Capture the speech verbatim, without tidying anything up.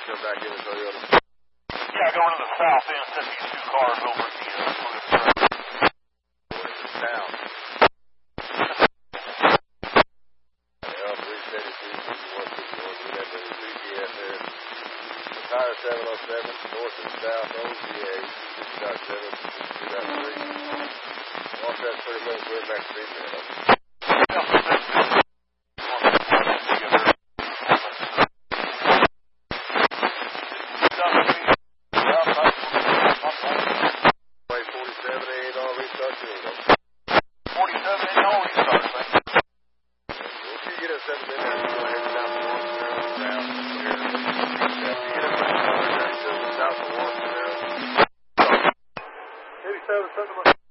come back in with Toyota. Yeah, going to the south end, set these two cars over at the uh, Town. Yeah, three seventy-two, fifty-one, fifty-one, we have the G S there. Tire seven oh seven, north and south, O G A, six point seven, two point three. Once that's pretty low, we're back to speed there. Maybe seven, seven,